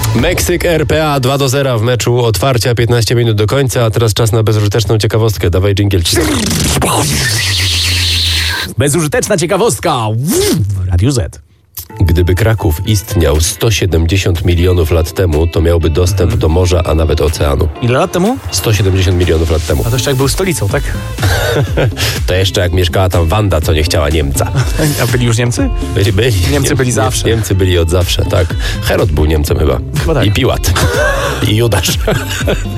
Meksyk RPA 2-0 w meczu otwarcia, 15 minut do końca, a teraz czas na bezużyteczną ciekawostkę. Dawaj dżingiel. Bezużyteczna ciekawostka w Radiu Z. Gdyby Kraków istniał 170 milionów lat temu, to miałby dostęp do morza, a nawet oceanu. Ile lat temu? 170 milionów lat temu. A to jeszcze jak był stolicą, tak? To jeszcze jak mieszkała tam Wanda, co nie chciała Niemca. A byli już Niemcy? Byli. Niemcy byli zawsze. Niemcy byli od zawsze, tak. Herod był Niemcem chyba. Chyba tak. I Piłat. I Judasz.